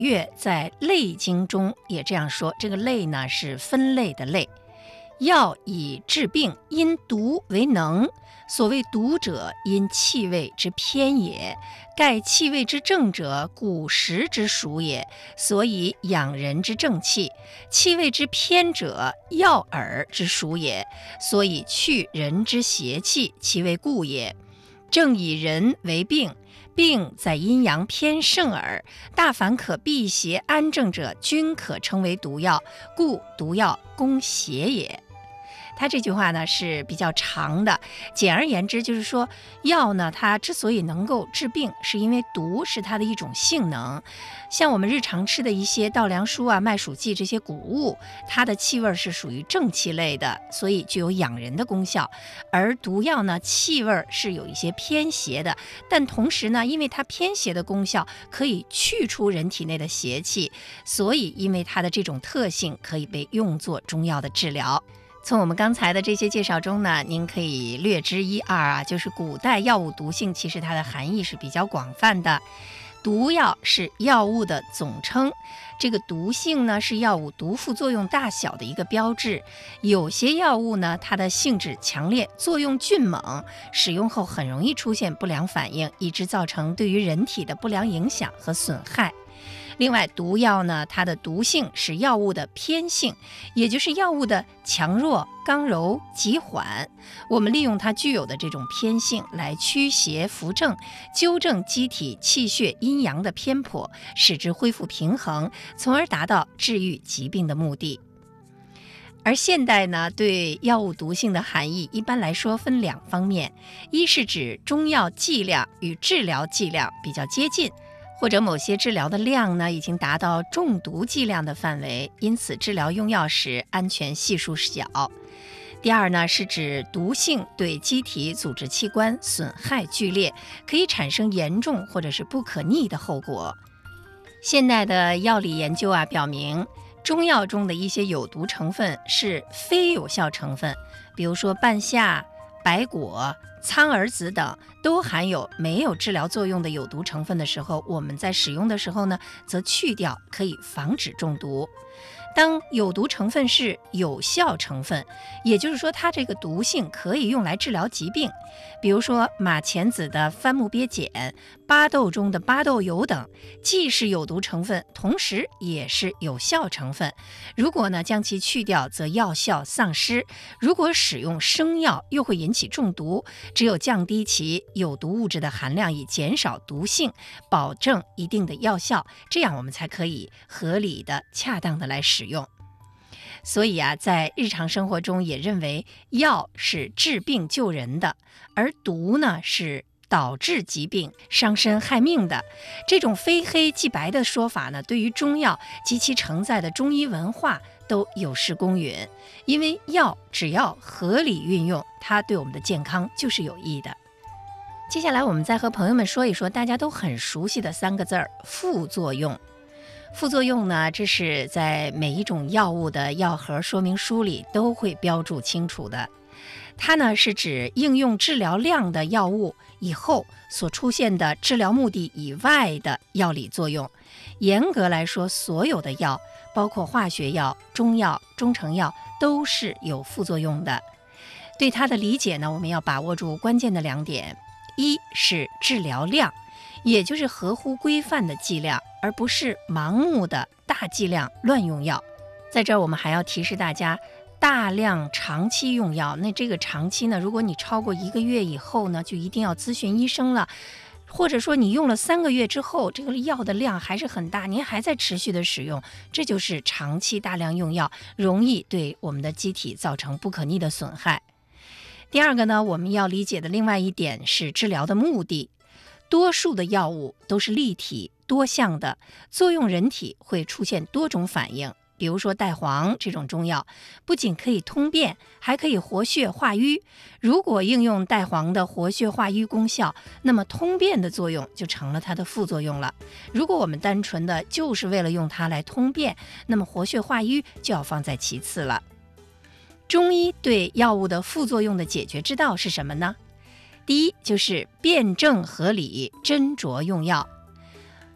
岳在《类经》中也这样说，这个类呢是分类的类。药以治病，因毒为能。所谓毒者，因气味之偏也。盖气味之正者，故食之属也，所以养人之正气；气味之偏者，药饵之属也，所以去人之邪气，其为故也。正以人为病，病在阴阳偏盛耳。大凡可避邪安正者，均可称为毒药，故毒药攻邪也。他这句话呢是比较长的，简而言之就是说，药呢它之所以能够治病，是因为毒是它的一种性能。像我们日常吃的一些稻粱菽啊、麦黍稷这些谷物，它的气味是属于正气类的，所以具有养人的功效。而毒药呢，气味是有一些偏邪的，但同时呢，因为它偏邪的功效可以去除人体内的邪气，所以因为它的这种特性，可以被用作中药的治疗。从我们刚才的这些介绍中呢，您可以略知一二啊，就是古代药物毒性其实它的含义是比较广泛的。毒药是药物的总称，这个毒性呢是药物毒副作用大小的一个标志。有些药物呢，它的性质强烈，作用迅猛，使用后很容易出现不良反应，以致造成对于人体的不良影响和损害。另外，毒药呢，它的毒性是药物的偏性，也就是药物的强弱、刚柔、急缓。我们利用它具有的这种偏性来驱邪扶正，纠正机体气血阴阳的偏颇，使之恢复平衡，从而达到治愈疾病的目的。而现代呢，对药物毒性的含义一般来说分两方面，一是指中药剂量与治疗剂量比较接近，或者某些治疗的量呢已经达到中毒剂量的范围，因此治疗用药时安全系数小。第二呢，是指毒性对机体组织器官损害剧烈，可以产生严重或者是不可逆的后果。现代的药理研究表明，中药中的一些有毒成分是非有效成分，比如说半夏、白果、苍耳子等都含有没有治疗作用的有毒成分的时候，我们在使用的时候呢，则去掉，可以防止中毒。当有毒成分是有效成分，也就是说它这个毒性可以用来治疗疾病，比如说马钱子的番木鳖碱、巴豆中的巴豆油等，既是有毒成分，同时也是有效成分。如果呢将其去掉，则药效丧失；如果使用生药，又会引起中毒。只有降低其有毒物质的含量，以减少毒性，保证一定的药效，这样我们才可以合理的、恰当的来使用。所以在日常生活中也认为药是治病救人的，而毒呢是导致疾病、伤身害命的。这种非黑即白的说法呢，对于中药及其承载的中医文化都有失公允。因为药只要合理运用，它对我们的健康就是有益的。接下来我们再和朋友们说一说大家都很熟悉的三个字儿：副作用。副作用呢，这是在每一种药物的药盒说明书里都会标注清楚的。它呢是指应用治疗量的药物以后所出现的治疗目的以外的药理作用。严格来说，所有的药，包括化学药、中药、中成药，都是有副作用的。对它的理解呢，我们要把握住关键的两点：一是治疗量，也就是合乎规范的剂量，而不是盲目的大剂量乱用药。在这儿我们还要提示大家，大量长期用药，那这个长期呢，如果你超过1个月以后呢，就一定要咨询医生了。或者说你用了3个月之后，这个药的量还是很大，您还在持续的使用，这就是长期大量用药，容易对我们的机体造成不可逆的损害。第二个呢，我们要理解的另外一点是治疗的目的。多数的药物都是立体多项的，作用人体会出现多种反应。比如说代黄这种中药，不仅可以通便，还可以活血化瘀。如果应用代黄的活血化瘀功效，那么通便的作用就成了它的副作用了。如果我们单纯的就是为了用它来通便，那么活血化瘀就要放在其次了。中医对药物的副作用的解决之道是什么呢？第一，就是辩证合理，斟酌用药。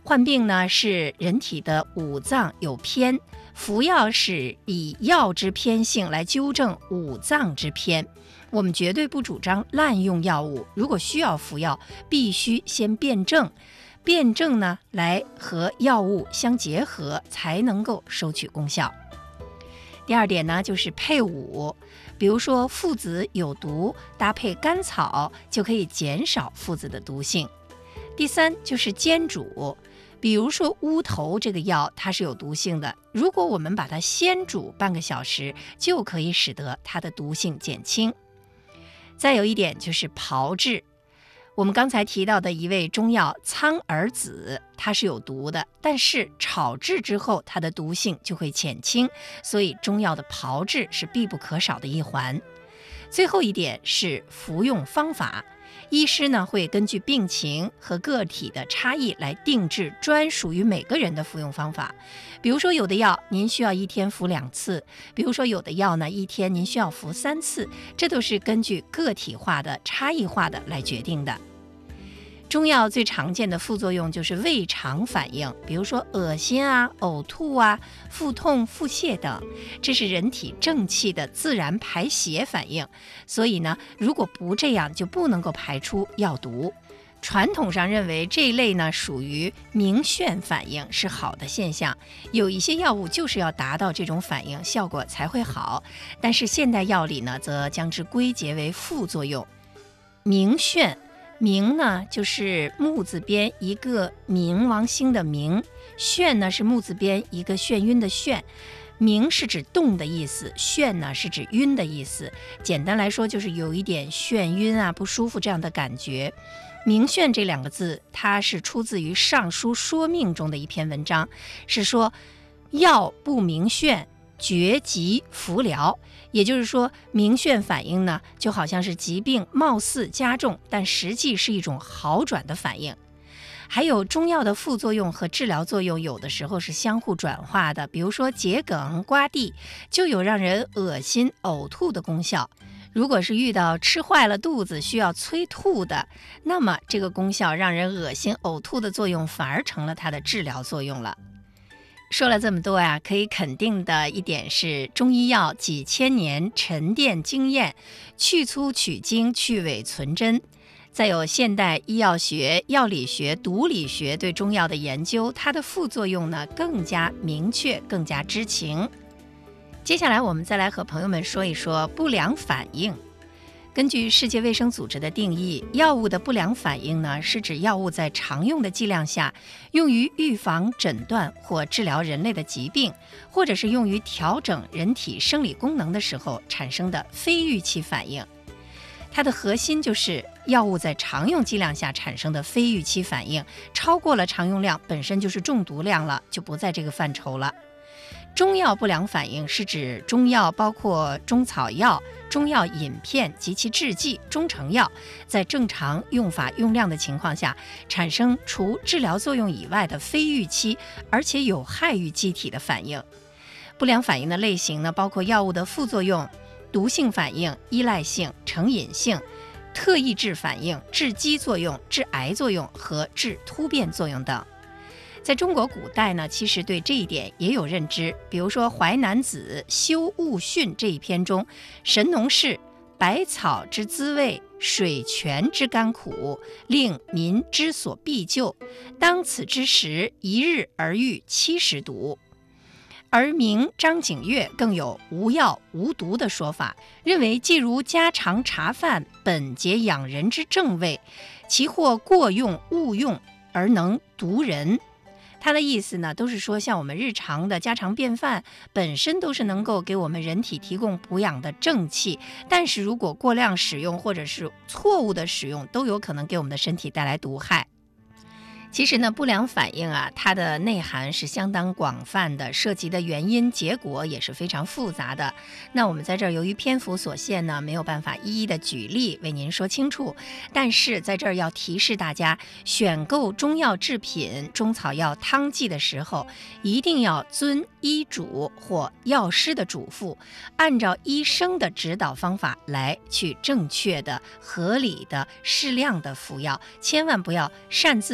患病呢是人体的五脏有偏，服药是以药之偏性来纠正五脏之偏。我们绝对不主张滥用药物，如果需要服药，必须先辩证，辩证呢来和药物相结合，才能够收取功效。第二点呢，就是配伍，比如说附子有毒，搭配甘草就可以减少附子的毒性。第三就是煎煮，比如说乌头这个药它是有毒性的，如果我们把它先煮半个小时，就可以使得它的毒性减轻。再有一点就是炮制，我们刚才提到的一味中药苍耳子，它是有毒的，但是炒制之后它的毒性就会减轻，所以中药的炮制是必不可少的一环。最后一点是服用方法，医师呢会根据病情和个体的差异来定制专属于每个人的服用方法。比如说有的药您需要一天服2次，比如说有的药呢一天您需要服3次，这都是根据个体化的差异化的来决定的。中药最常见的副作用就是胃肠反应，比如说恶心啊、呕吐啊、腹痛、腹泻等，这是人体正气的自然排泄反应，所以呢，如果不这样，就不能够排出药毒。传统上认为这一类呢属于明眩反应，是好的现象，有一些药物就是要达到这种反应效果才会好，但是现代药理呢则将之归结为副作用。明眩，明呢就是木字边一个冥王星的冥，眩呢是木字边一个眩晕的眩。明是指动的意思，眩呢是指晕的意思，简单来说就是有一点眩晕啊、不舒服这样的感觉。明眩这2个字，它是出自于《尚书说命》中的一篇文章，是说药不明眩，绝疾服疗。也就是说，明眩反应呢，就好像是疾病貌似加重，但实际是一种好转的反应。还有中药的副作用和治疗作用有的时候是相互转化的，比如说桔梗、瓜地就有让人恶心呕吐的功效。如果是遇到吃坏了肚子需要催吐的，那么这个功效让人恶心呕吐的作用反而成了它的治疗作用了。说了这么多呀，可以肯定的一点是，中医药几千年沉淀经验，去粗取精，去伪存真。再有现代医药学、药理学、毒理学对中药的研究，它的副作用呢更加明确，更加知情。接下来我们再来和朋友们说一说不良反应。根据世界卫生组织的定义，药物的不良反应呢，是指药物在常用的剂量下，用于预防、诊断或治疗人类的疾病，或者是用于调整人体生理功能的时候产生的非预期反应。它的核心就是药物在常用剂量下产生的非预期反应，超过了常用量本身就是中毒量了，就不在这个范畴了。中药不良反应是指中药包括中草药、中药饮片及其制剂、中成药，在正常用法用量的情况下，产生除治疗作用以外的非预期而且有害于机体的反应。不良反应的类型呢，包括药物的副作用、毒性反应、依赖性、成瘾性、特异质反应、致畸作用、致癌作用和致突变作用等。在中国古代呢，其实对这一点也有认知，比如说《淮南子·修物训》这一篇中，神农氏百草之滋味，水泉之甘苦，令民之所必救，当此之时，一日而愈70毒。而明张景岳更有无药无毒的说法，认为既如家常茶饭，本节养人之正味，其或过用误用而能毒人。它的意思呢，都是说像我们日常的家常便饭本身都是能够给我们人体提供补养的正气，但是如果过量使用或者是错误的使用，都有可能给我们的身体带来毒害。其实呢，不良反应啊，它的内涵是相当广泛的，涉及的原因结果也是非常复杂的。那我们在这儿由于篇幅所限呢，没有办法一一的举例为您说清楚。但是在这儿要提示大家，选购中药制品、中草药汤剂的时候，一定要遵医嘱或药师的嘱咐，按照医生的指导方法来去正确的、合理的、适量的服药，千万不要擅自做主。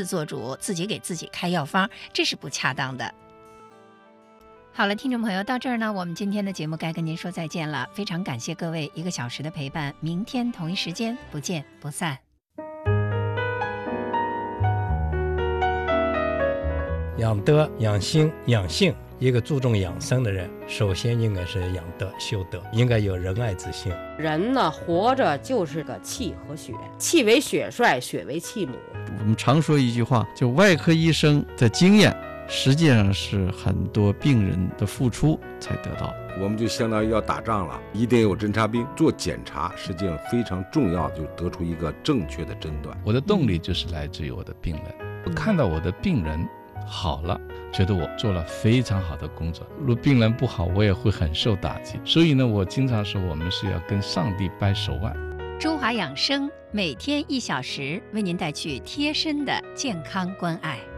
府自己给自己开药方，这是不恰当的。好了，听众朋友，到这儿呢，我们今天的节目该跟您说再见了。非常感谢各位1个小时的陪伴，明天同一时间不见不散。 养德、养心、养性，一个注重养生的人，首先应该是养德、修德，应该有仁爱之心。 人呢，活着就是个气和血，气为血帅，血为气母。 我们常说一句话，就外科医生的经验实际上是很多病人的付出才得到。 我们就相当于要打仗了，一定有侦察兵做检查，实际上非常重要，就得出一个正确的诊断。 我的动力就是来自于我的病人，我看到我的病人好了，觉得我做了非常好的工作。如果病人不好，我也会很受打击。所以呢，我经常说我们是要跟上帝掰手腕。 中华养生每天1小时，为您带去贴身的健康关爱。